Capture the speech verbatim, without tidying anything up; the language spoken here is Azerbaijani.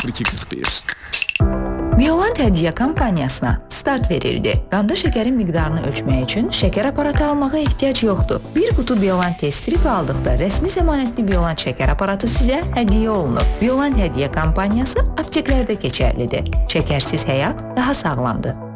iki qırx bir. Violant Hədiyyə kampaniyasına start verildi. Qanda şəkərin miqdarını ölçmək üçün şəkər aparatı almağa ehtiyac yoxdur. Bir qutu Violant test strip aldıqda rəsmi zəmanətli Violant şəkər aparatı sizə hədiyyə olunur. Violant Hədiyyə kampaniyası apteklərdə keçərlidir. Şəkərsiz həyat daha sağlamdır.